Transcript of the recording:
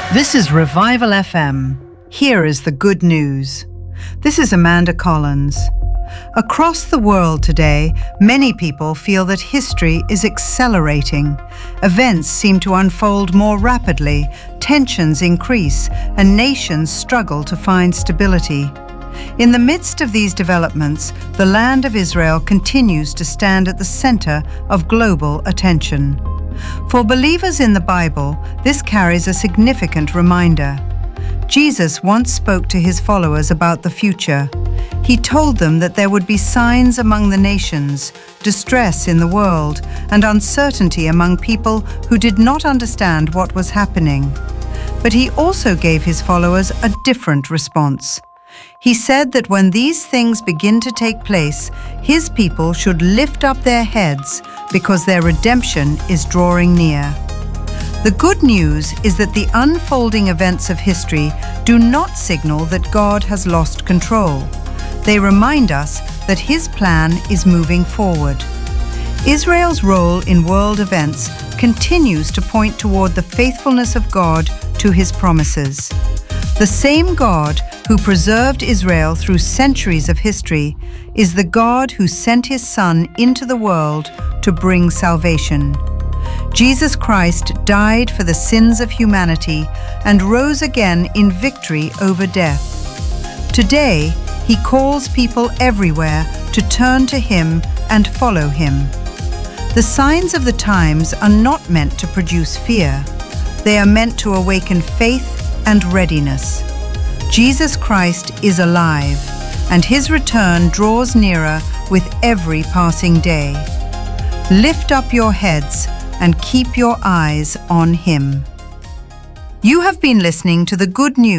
This is Revival FM. Here is the good news. This is Amanda Collins. Across the world today, many people feel that history is accelerating. Events seem to unfold more rapidly, tensions increase, and nations struggle to find stability. In the midst of these developments, the land of Israel continues to stand at the center of global attention. For believers in the Bible, this carries a significant reminder. Jesus once spoke to his followers about the future. He told them that there would be signs among the nations, distress in the world, and uncertainty among people who did not understand what was happening. But he also gave his followers a different response. He said that when these things begin to take place, his people should lift up their heads because their redemption is drawing near. The good news is that the unfolding events of history do not signal that God has lost control. They remind us that his plan is moving forward. Israel's role in world events continues to point toward the faithfulness of God to his promises. The same God who preserved Israel through centuries of history is the God who sent his Son into the world to bring salvation. Jesus Christ died for the sins of humanity and rose again in victory over death. Today, he calls people everywhere to turn to him and follow him. The signs of the times are not meant to produce fear. They are meant to awaken faith and readiness. Jesus Christ is alive, and his return draws nearer with every passing day. Lift up your heads and keep your eyes on him. You have been listening to the Good News